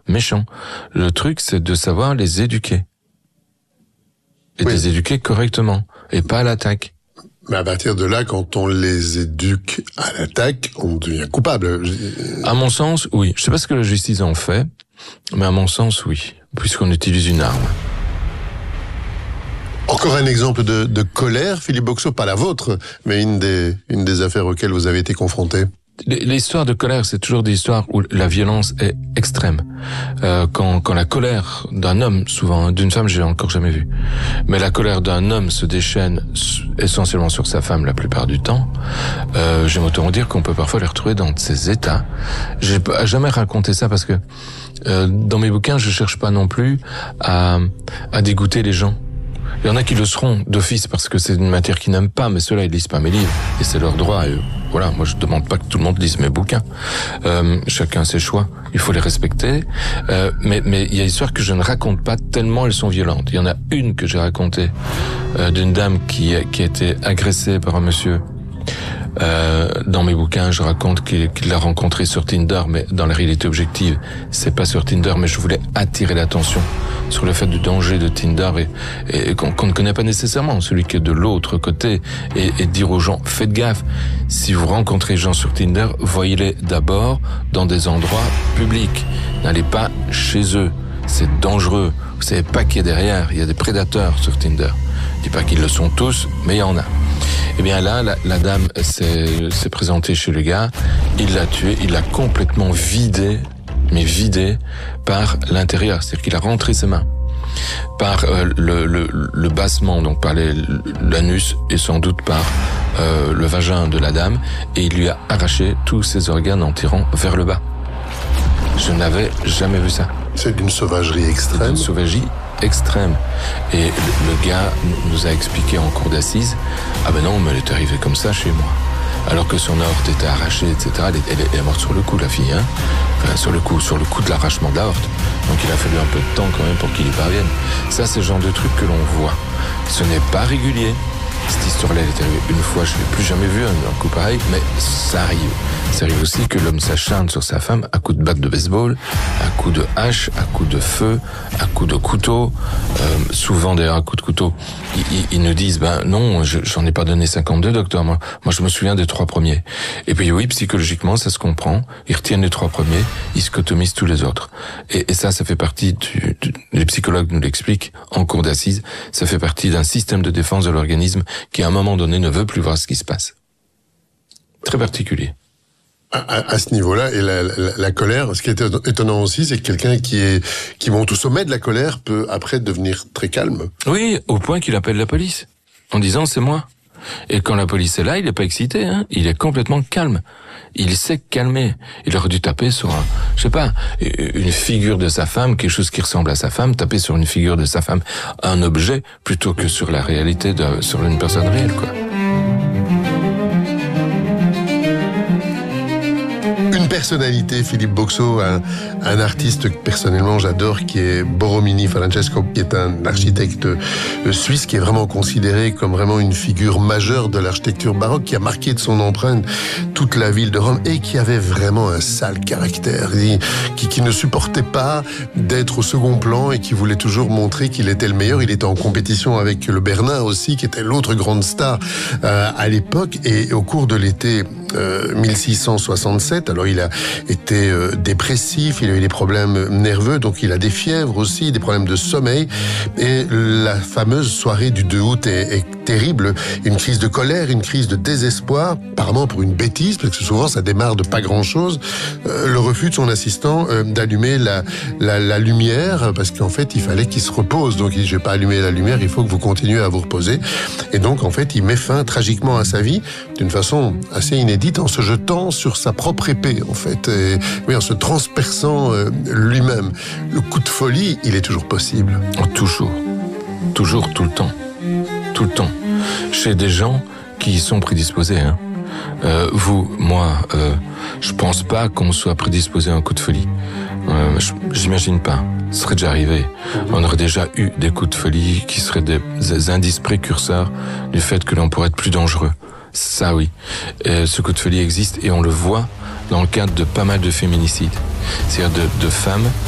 méchants. Le truc, c'est de savoir les éduquer. Et de les éduquer correctement. Et pas à l'attaque. Mais à partir de là, quand on les éduque à l'attaque, on devient coupable. À mon sens, oui. Je sais pas ce que la justice en fait, mais à mon sens, oui. Puisqu'on utilise une arme. Encore un exemple de colère, Philippe Boxeau, pas la vôtre, mais une des affaires auxquelles vous avez été confronté. L'histoire de colère, c'est toujours des histoires où la violence est extrême. Quand la colère d'un homme, souvent, d'une femme, j'ai encore jamais vu, mais la colère d'un homme se déchaîne essentiellement sur sa femme la plupart du temps, j'aime autant dire qu'on peut parfois les retrouver dans ces états. J'ai jamais raconté ça parce que dans mes bouquins, je cherche pas non plus à dégoûter les gens. Il y en a qui le seront d'office parce que c'est une matière qu'ils n'aiment pas, mais ceux-là, ils lisent pas mes livres. Et c'est leur droit. Et voilà, moi, je demande pas que tout le monde lise mes bouquins. Chacun ses choix. Il faut les respecter. Mais il y a des histoires que je ne raconte pas tellement elles sont violentes. Il y en a une que j'ai racontée, d'une dame qui a été agressée par un monsieur. Dans mes bouquins, je raconte qu'il l'a rencontré sur Tinder, mais dans la réalité objective, c'est pas sur Tinder, mais je voulais attirer l'attention sur le fait du danger de Tinder et qu'on ne connaît pas nécessairement, celui qui est de l'autre côté, et dire aux gens, faites gaffe, si vous rencontrez des gens sur Tinder, voyez-les d'abord dans des endroits publics, n'allez pas chez eux, c'est dangereux, vous savez pas qui est derrière, il y a des prédateurs sur Tinder, je dis pas qu'ils le sont tous, mais il y en a. Eh bien là, la dame s'est présentée chez le gars, il l'a tué, il l'a complètement vidé, mais vidé par l'intérieur, c'est-à-dire qu'il a rentré ses mains par le bassement, donc par l'anus et sans doute par le vagin de la dame, et il lui a arraché tous ses organes en tirant vers le bas. Je n'avais jamais vu ça. C'est d'une sauvagerie extrême. C'est d'une sauvagerie extrême. Et le gars nous a expliqué en cour d'assises, ah ben non, mais elle est arrivée comme ça chez moi. Alors que son aorte était arrachée, etc. Elle est morte sur le coup, la fille, hein. Enfin, sur le coup de l'arrachement de l'aorte. Donc il a fallu un peu de temps quand même pour qu'il y parvienne. Ça, c'est le genre de truc que l'on voit. Ce n'est pas régulier. Cette histoire-là, elle est arrivée une fois, je ne l'ai plus jamais vu un coup pareil, mais ça arrive. Ça arrive aussi que l'homme s'acharne sur sa femme à coups de batte de baseball, à coups de hache, à coups de feu, à coups de couteau. Souvent d'ailleurs à coups de couteau, ils nous disent non, j'en ai pas donné 52, docteur. Moi je me souviens des 3 premiers. Et puis oui, psychologiquement ça se comprend. Ils retiennent les 3 premiers, ils scotomisent tous les autres. Et ça fait partie les psychologues nous l'expliquent en cour d'assises. Ça fait partie d'un système de défense de l'organisme qui à un moment donné ne veut plus voir ce qui se passe. Très particulier. À ce niveau-là, et la colère, ce qui est étonnant aussi, c'est que quelqu'un qui monte au sommet de la colère peut après devenir très calme. Oui, au point qu'il appelle la police, en disant c'est moi. Et quand la police est là, il est pas excité, hein, il est complètement calme. Il sait calmer. Il aurait dû taper sur une figure de sa femme, quelque chose qui ressemble à sa femme, taper sur une figure de sa femme, un objet, plutôt que sur la réalité sur une personne réelle, quoi. Une personnalité, Philippe Boxeau, un artiste que personnellement j'adore, qui est Borromini Francesco, qui est un architecte suisse, qui est vraiment considéré comme vraiment une figure majeure de l'architecture baroque, qui a marqué de son empreinte toute la ville de Rome et qui avait vraiment un sale caractère, qui ne supportait pas d'être au second plan et qui voulait toujours montrer qu'il était le meilleur. Il était en compétition avec le Bernin aussi, qui était l'autre grande star à l'époque, et au cours de l'été 1667, alors il a été dépressif, il a eu des problèmes nerveux, donc il a des fièvres aussi, des problèmes de sommeil, et la fameuse soirée du 2 août est terrible, une crise de colère, une crise de désespoir, apparemment pour une bêtise, parce que souvent ça démarre de pas grand-chose, le refus de son assistant d'allumer la lumière, parce qu'en fait il fallait qu'il se repose, donc il dit je vais pas allumer la lumière, il faut que vous continuez à vous reposer, et donc en fait il met fin tragiquement à sa vie, d'une façon assez inédite, en se jetant sur sa propre épée, en fait, et, oui, en se transperçant lui-même. Le coup de folie, il est toujours possible. Toujours, tout le temps, chez des gens qui y sont prédisposés, hein. Vous, moi, je pense pas qu'on soit prédisposé à un coup de folie. J'imagine pas. Ce serait déjà arrivé. On aurait déjà eu des coups de folie qui seraient des indices précurseurs du fait que l'on pourrait être plus dangereux. Ça oui, ce coup de folie existe et on le voit dans le cadre de pas mal de féminicides, c'est-à-dire de femmes